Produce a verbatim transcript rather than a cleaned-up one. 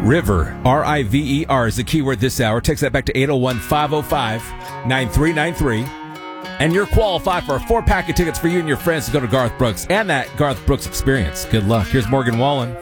River, R I V E R is the keyword this hour. Text that back to eight oh one, five oh five, nine three nine three. And you're qualified for a four-pack of tickets for you and your friends to go to Garth Brooks and that Garth Brooks experience. Good luck. Here's Morgan Wallen.